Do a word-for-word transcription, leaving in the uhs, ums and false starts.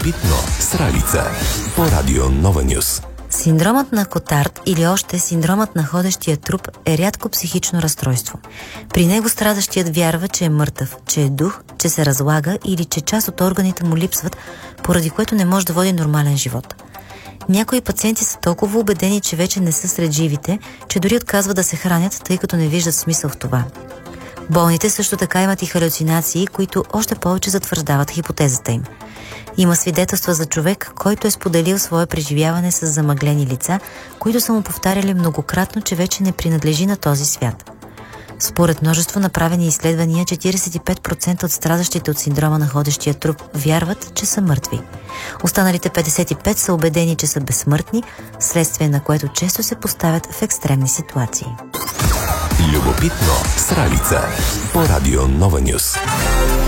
Любопитно с Ралица по Радио Нова Нюс. Синдромът на Котард или още синдромът на ходещия труп е рядко психично разстройство. При него страдащият вярва, че е мъртъв, че е дух, че се разлага или че част от органите му липсват, поради което не може да води нормален живот. Някои пациенти са толкова убедени, че вече не са сред живите, че дори отказват да се хранят, тъй като не виждат смисъл в това. Болните също така имат и халюцинации, които още повече затвърждават хипотезата им. Има свидетелства за човек, който е споделил свое преживяване с замъглени лица, които са му повтаряли многократно, че вече не принадлежи на този свят. Според множество направени изследвания, четиридесет и пет процента от страдащите от синдрома на ходещия труп вярват, че са мъртви. Останалите петдесет и пет процента са убедени, че са безсмъртни, следствие на което често се поставят в екстремни ситуации. Любопитно с Ралица по Радио Нова Нюс.